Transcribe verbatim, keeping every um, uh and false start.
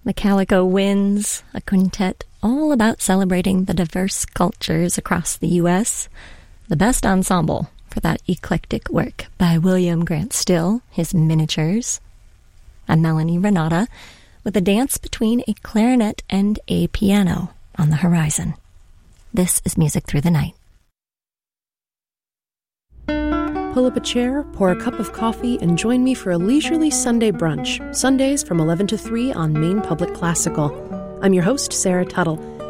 The Calico Winds, a quintet all about celebrating the diverse cultures across the U S The best ensemble for that eclectic work by William Grant Still, his miniatures. And Melanie Renata with a dance between a clarinet and a piano on the horizon. This is Music Through the Night. Pull up a chair, pour a cup of coffee, and join me for a leisurely Sunday brunch, Sundays from eleven to three on Maine Public Classical. I'm your host, Sarah Tuttle,